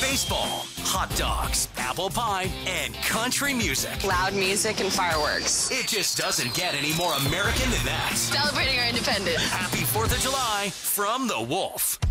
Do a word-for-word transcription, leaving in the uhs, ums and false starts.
baseball, hot dogs, apple pie, and country music. Loud music and fireworks. It just doesn't get any more American than that. Celebrating our independence. Happy fourth of July from The Wolf.